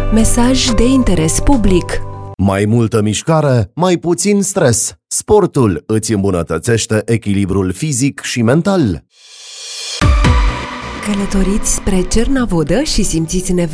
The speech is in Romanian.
Mesaj de interes public. Mai multă mișcare, mai puțin stres. Sportul îți îmbunătățește echilibrul fizic și mental. Călătoriți spre Cernavodă și simțiți nevoia